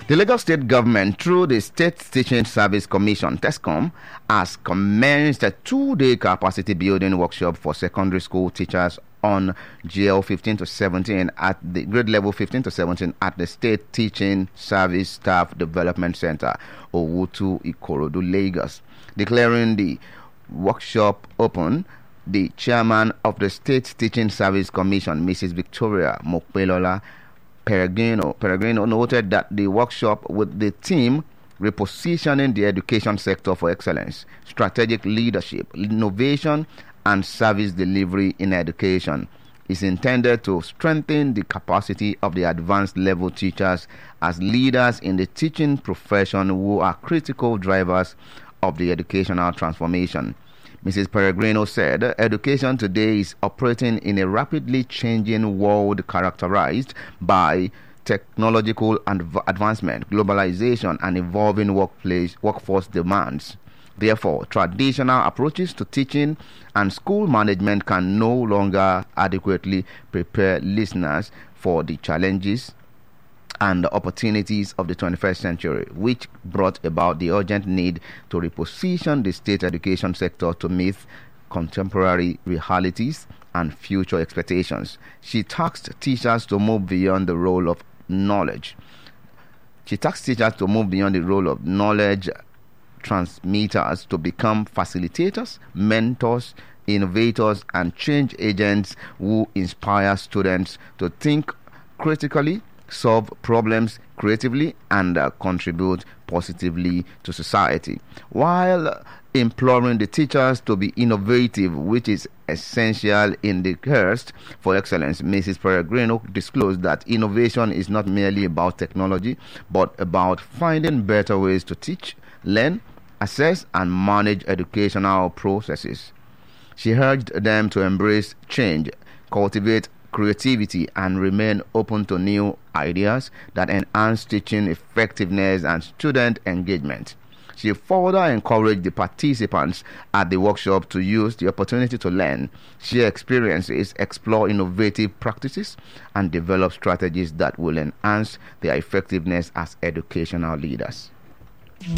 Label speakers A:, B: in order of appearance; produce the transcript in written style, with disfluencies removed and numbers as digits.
A: The Lagos State Government, through the State Teaching Service Commission, TESCOM, has commenced a 2-day capacity building workshop for secondary school teachers on GL 15 to 17 at the grade level 15 to 17 at the State Teaching Service Staff Development Center, Owutu, Ikorodu, Lagos. Declaring the workshop open, the chairman of the State Teaching Service Commission, Mrs. Victoria Mokpelola Peregrino noted that the workshop with the theme repositioning the education sector for excellence, strategic leadership, innovation, and service delivery in education is intended to strengthen the capacity of the advanced level teachers as leaders in the teaching profession who are critical drivers of the educational transformation. Mrs. Peregrino said, education today is operating in a rapidly changing world characterized by technological advancement, globalization, and evolving workforce demands. Therefore, traditional approaches to teaching and school management can no longer adequately prepare listeners for the challenges and the opportunities of the 21st century, which brought about the urgent need to reposition the state education sector to meet contemporary realities and future expectations. She tasked teachers to move beyond the role of knowledge. Transmitters to become facilitators, mentors, innovators, and change agents who inspire students to think critically, solve problems creatively, and contribute positively to society, while imploring the teachers to be innovative, which is essential in the quest for excellence. Mrs. Peregrino disclosed that innovation is not merely about technology, but about finding better ways to teach, learn, assess, and manage educational processes. She urged them to embrace change, cultivate creativity, and remain open to new ideas that enhance teaching effectiveness and student engagement. She further encouraged the participants at the workshop to use the opportunity to learn, share experiences, explore innovative practices, and develop strategies that will enhance their effectiveness as educational leaders.